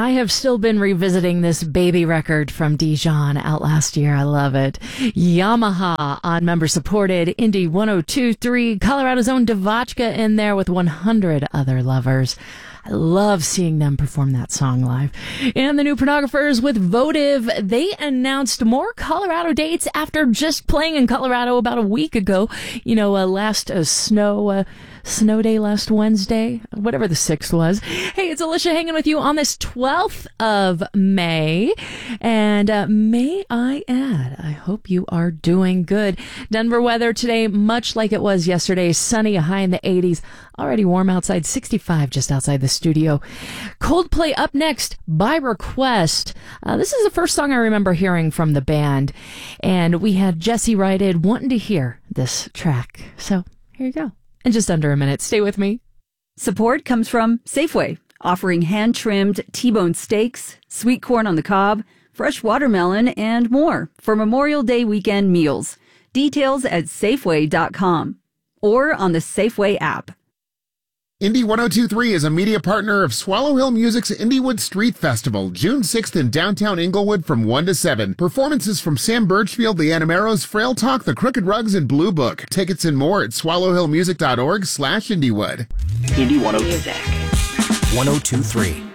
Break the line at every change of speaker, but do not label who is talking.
I have still been revisiting this baby record from Dijon out last year. I love it. Yamaha on member-supported Indie 102.3, Colorado's own Devotchka in there with 100 other lovers. I love seeing them perform that song live. And the new Pornographers with Votive, they announced more Colorado dates after just playing in Colorado about a week ago. You know, last snow day last Wednesday, whatever the 6th was. Hey, it's Alicia hanging with you on this 12th of May. And may I add, I hope you are doing good. Denver weather today, much like it was yesterday, sunny, a high in the 80s. Already warm outside, 65 just outside the studio. Coldplay up next by request. This is the first song I remember hearing from the band. And we had Jesse Righted wanting to hear this track. So here you go. In just under a minute. Stay with me.
Support comes from Safeway, offering hand-trimmed T-bone steaks, sweet corn on the cob, fresh watermelon, and more for Memorial Day weekend meals. Details at Safeway.com or on the Safeway app.
Indie 102.3 is a media partner of Swallow Hill Music's Indiewood Street Festival, June 6th in downtown Inglewood from 1 to 7. Performances from Sam Birchfield, the Animeros, Frail Talk, the Crooked Rugs, and Blue Book. Tickets and more at swallowhillmusic.org/Indiewood.
Indie 102. 102.3.